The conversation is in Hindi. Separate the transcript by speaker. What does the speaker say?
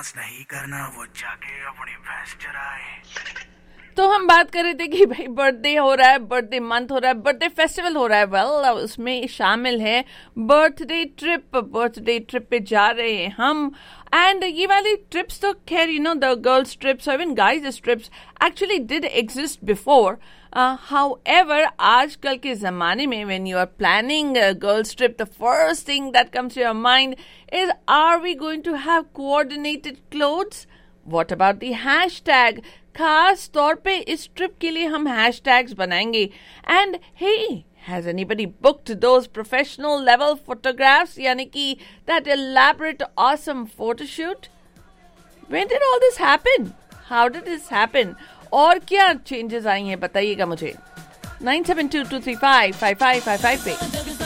Speaker 1: डांस नहीं करना, वो जाके अपनी भैंस चराए।
Speaker 2: तो हम बात कर रहे थे कि भाई बर्थडे हो रहा है, बर्थडे मंथ हो रहा है, बर्थडे फेस्टिवल हो रहा है। वेल उसमें शामिल है बर्थडे ट्रिप पे जा रहे हैं हम। एंड ये वाली ट्रिप्स तो खैर the girls trips even guys trips actually did exist before. However आजकल के जमाने में when you are planning girls trip, the first thing that comes to your mind is, are we going to have coordinated clothes? What about the hashtag? खास तौर पे इस ट्रिप के लिए हम हैशटैग्स बनाएंगे। And hey, has anybody booked those professional level photographs, यानी कि that elaborate awesome photoshoot? When did all this happen? How did this happen? और क्या चेंजेस आई हैं बताइएगा मुझे 9722355555 पे।